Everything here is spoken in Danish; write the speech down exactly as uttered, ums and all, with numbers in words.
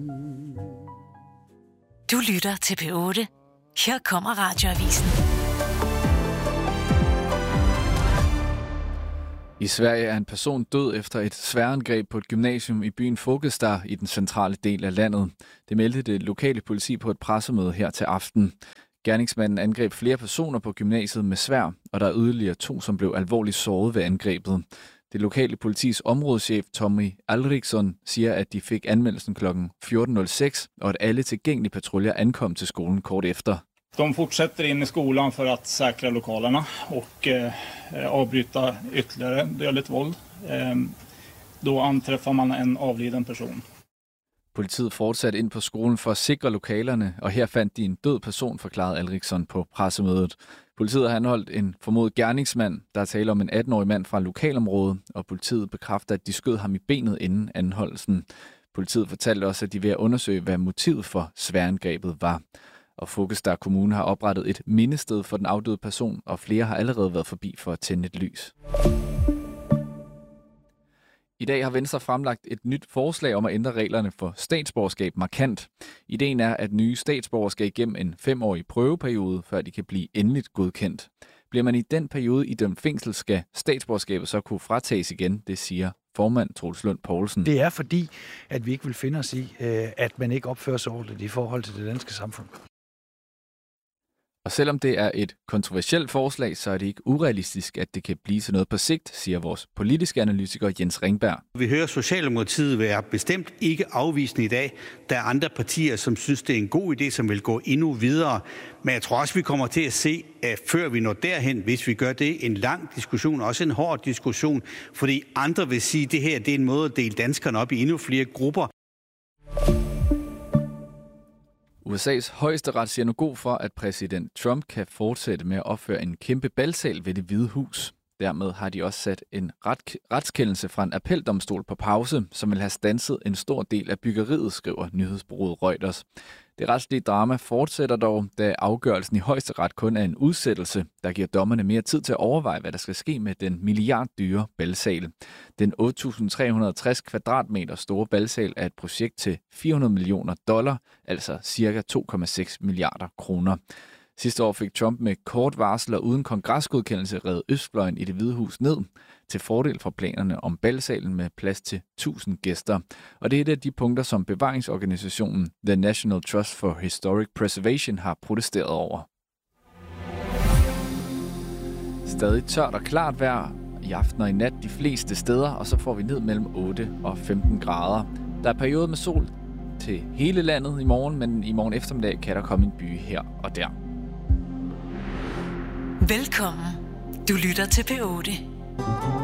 Du lytter til P otte. Her kommer Radioavisen. I Sverige er en person død efter et sværangreb på et gymnasium i byen Fogelstad i den centrale del af landet. Det meldte det lokale politi på et pressemøde her til aften. Gerningsmanden angreb flere personer på gymnasiet med sværd, og der er yderligere to, som blev alvorligt såret ved angrebet. Det lokale politis områdeschef Tommy Alriksson siger, at de fik anmeldelsen klokken fjorten nul seks, og at alle tilgængelige patruljer ankom til skolen kort efter. De fortsätter in i skolan för att säkra lokalerna och eh, avbryta ytterligare dödligt våld. Eh, då anträffar man en avliden person. Politiet fortsatte ind på skolen for at sikre lokalerne, og her fandt de en død person, forklarede Alriksson på pressemødet. Politiet har anholdt en formodet gerningsmand, der er tale om en atten-årig mand fra lokalområdet, og politiet bekræfter, at de skød ham i benet inden anholdelsen. Politiet fortalte også, at de vil undersøge, hvad motivet for sværangrebet var. Og Fogelstad Kommune har oprettet et mindested for den afdøde person, og flere har allerede været forbi for at tænde et lys. I dag har Venstre fremlagt et nyt forslag om at ændre reglerne for statsborgerskab markant. Ideen er, at nye statsborgere skal igennem en femårig prøveperiode, før de kan blive endeligt godkendt. Bliver man i den periode idømt fængsel, skal statsborgerskabet så kunne fratages igen, det siger formand Troels Lund Poulsen. Det er fordi, at vi ikke vil finde os i, at man ikke opfører sig ordentligt i forhold til det danske samfund. Og selvom det er et kontroversielt forslag, så er det ikke urealistisk, at det kan blive til noget på sigt, siger vores politiske analytiker Jens Ringberg. Vi hører Socialdemokratiet være bestemt ikke afvisende i dag. Der er andre partier, som synes, det er en god idé, som vil gå endnu videre. Men jeg tror også, vi kommer til at se, at før vi når derhen, hvis vi gør det, en lang diskussion, også en hård diskussion, fordi andre vil sige, at det her det er en måde at dele danskerne op i endnu flere grupper. U S A's højesteret siger nu god for, at præsident Trump kan fortsætte med at opføre en kæmpe balsal ved Det Hvide Hus. Dermed har de også sat en ret, retskendelse fra en appeldomstol på pause, som vil have standset en stor del af byggeriet, skriver nyhedsbureauet Reuters. Det retslige drama fortsætter dog, da afgørelsen i højesteret kun er en udsættelse, der giver dommerne mere tid til at overveje, hvad der skal ske med den milliarddyre balsal. Den otte tusind tre hundrede og tres kvadratmeter store balsal er et projekt til fire hundrede millioner dollar, altså cirka to komma seks milliarder kroner. Sidste år fik Trump med kort varsel og uden kongresgodkendelse revet østfløjen i Det Hvide Hus ned, til fordel for planerne om balsalen med plads til tusind gæster. Og det er et af de punkter, som bevaringsorganisationen The National Trust for Historic Preservation har protesteret over. Stadig tørt og klart vejr i aften og i nat de fleste steder, og så får vi ned mellem otte og femten grader. Der er perioder med sol til hele landet i morgen, men i morgen eftermiddag kan der komme en by her og der. Velkommen. Du lytter til P otte.